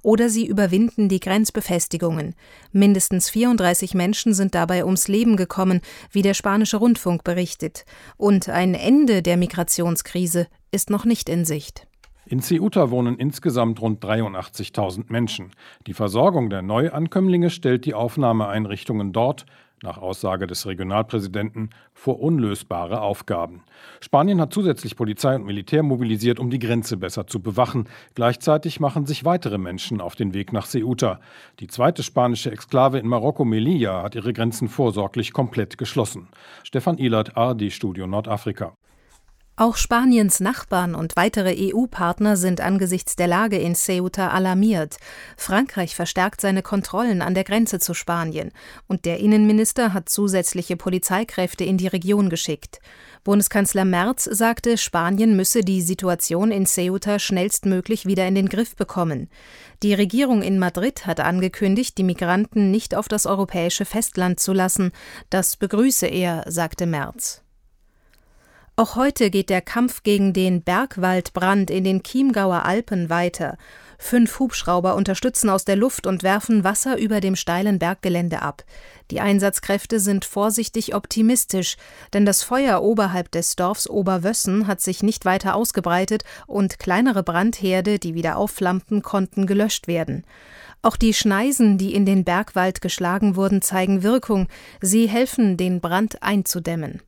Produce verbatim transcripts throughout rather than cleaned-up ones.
oder sie überwinden die Grenzbefestigungen. Mindestens vierunddreißig Menschen sind dabei ums Leben gekommen, wie der spanische Rundfunk berichtet. Und ein Ende der Migrationskrise ist noch nicht in Sicht. In Ceuta wohnen insgesamt rund dreiundachtzigtausend Menschen. Die Versorgung der Neuankömmlinge stellt die Aufnahmeeinrichtungen dort, nach Aussage des Regionalpräsidenten, vor unlösbare Aufgaben. Spanien hat zusätzlich Polizei und Militär mobilisiert, um die Grenze besser zu bewachen. Gleichzeitig machen sich weitere Menschen auf den Weg nach Ceuta. Die zweite spanische Exklave in Marokko, Melilla, hat ihre Grenzen vorsorglich komplett geschlossen. Stefan Ehlert, A R D-Studio Nordafrika. Auch Spaniens Nachbarn und weitere E U-Partner sind angesichts der Lage in Ceuta alarmiert. Frankreich verstärkt seine Kontrollen an der Grenze zu Spanien und der Innenminister hat zusätzliche Polizeikräfte in die Region geschickt. Bundeskanzler Merz sagte, Spanien müsse die Situation in Ceuta schnellstmöglich wieder in den Griff bekommen. Die Regierung in Madrid hat angekündigt, die Migranten nicht auf das europäische Festland zu lassen. Das begrüße er, sagte Merz. Auch heute geht der Kampf gegen den Bergwaldbrand in den Chiemgauer Alpen weiter. Fünf Hubschrauber unterstützen aus der Luft und werfen Wasser über dem steilen Berggelände ab. Die Einsatzkräfte sind vorsichtig optimistisch, denn das Feuer oberhalb des Dorfs Oberwössen hat sich nicht weiter ausgebreitet und kleinere Brandherde, die wieder aufflammten, konnten gelöscht werden. Auch die Schneisen, die in den Bergwald geschlagen wurden, zeigen Wirkung. Sie helfen, den Brand einzudämmen.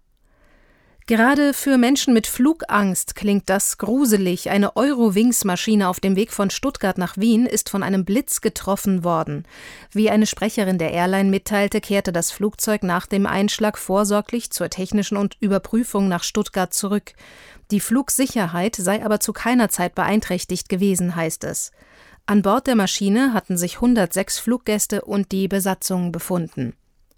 Gerade für Menschen mit Flugangst klingt das gruselig. Eine Eurowings-Maschine auf dem Weg von Stuttgart nach Wien ist von einem Blitz getroffen worden. Wie eine Sprecherin der Airline mitteilte, kehrte das Flugzeug nach dem Einschlag vorsorglich zur technischen und Überprüfung nach Stuttgart zurück. Die Flugsicherheit sei aber zu keiner Zeit beeinträchtigt gewesen, heißt es. An Bord der Maschine hatten sich hundertsechs Fluggäste und die Besatzung befunden.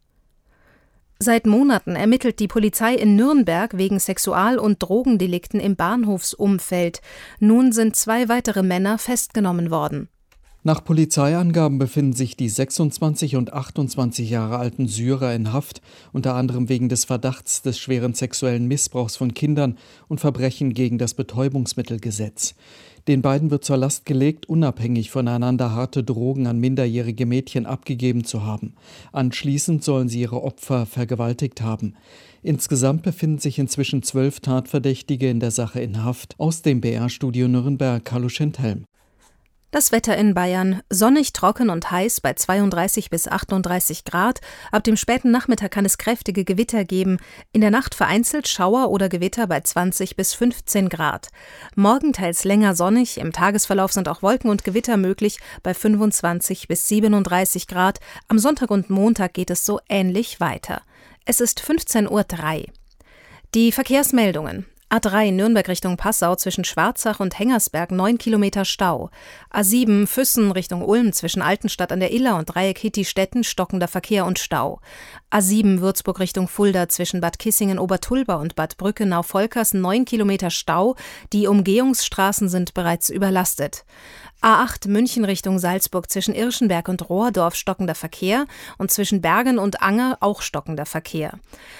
Seit Monaten ermittelt die Polizei in Nürnberg wegen Sexual- und Drogendelikten im Bahnhofsumfeld. Nun sind zwei weitere Männer festgenommen worden. Nach Polizeiangaben befinden sich die sechsundzwanzig und achtundzwanzig Jahre alten Syrer in Haft, unter anderem wegen des Verdachts des schweren sexuellen Missbrauchs von Kindern und Verbrechen gegen das Betäubungsmittelgesetz. Den beiden wird zur Last gelegt, unabhängig voneinander harte Drogen an minderjährige Mädchen abgegeben zu haben. Anschließend sollen sie ihre Opfer vergewaltigt haben. Insgesamt befinden sich inzwischen zwölf Tatverdächtige in der Sache in Haft. Aus dem B R-Studio Nürnberg, Carlo Schentelm. Das Wetter in Bayern: sonnig, trocken und heiß bei zweiunddreißig bis achtunddreißig Grad. Ab dem späten Nachmittag kann es kräftige Gewitter geben. In der Nacht vereinzelt Schauer oder Gewitter bei zwanzig bis fünfzehn Grad. Morgen teils länger sonnig. Im Tagesverlauf sind auch Wolken und Gewitter möglich bei fünfundzwanzig bis siebenunddreißig Grad. Am Sonntag und Montag geht es so ähnlich weiter. Es ist fünfzehn Uhr drei. Die Verkehrsmeldungen. A drei Nürnberg Richtung Passau zwischen Schwarzach und Hengersberg neun Kilometer Stau. A sieben Füssen Richtung Ulm zwischen Altenstadt an der Iller und Dreieck Hitti-Stetten stockender Verkehr und Stau. A sieben Würzburg Richtung Fulda zwischen Bad Kissingen-Obertulba und Bad Brückenau-Volkers neun Kilometer Stau. Die Umgehungsstraßen sind bereits überlastet. A acht München Richtung Salzburg zwischen Irschenberg und Rohrdorf stockender Verkehr und zwischen Bergen und Anger auch stockender Verkehr.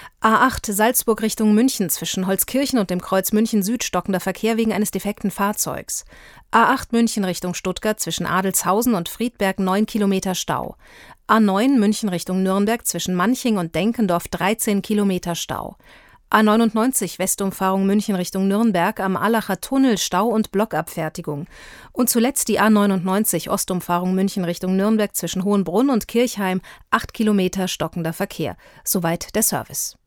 A acht Salzburg Richtung München zwischen Holzkirchen und dem Kreuz München Süd stockender Verkehr wegen eines defekten Fahrzeugs. A acht München Richtung Stuttgart zwischen Adelshausen und Friedberg neun Kilometer Stau. A neun München Richtung Nürnberg zwischen Manching und Denkendorf dreizehn Kilometer Stau. A neunundneunzig Westumfahrung München Richtung Nürnberg am Allacher Tunnel Stau und Blockabfertigung. Und zuletzt die A neunundneunzig Ostumfahrung München Richtung Nürnberg zwischen Hohenbrunn und Kirchheim acht Kilometer stockender Verkehr. Soweit der Service.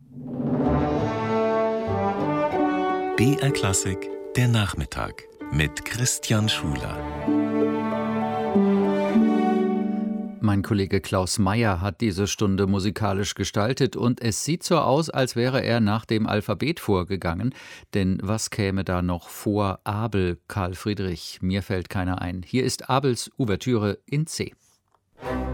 B R Klassik, der Nachmittag mit Christian Schuler. Mein Kollege Klaus Meyer hat diese Stunde musikalisch gestaltet und es sieht so aus, als wäre er nach dem Alphabet vorgegangen. Denn was käme da noch vor Abel, Karl Friedrich? Mir fällt keiner ein. Hier ist Abels Ouvertüre in C.